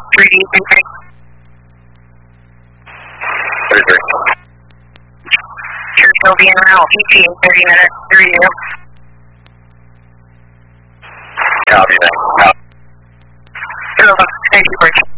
3D, thank you. 33. Churchill being around ET in 30 minutes, 30. Copy that. Thank you, Bridge.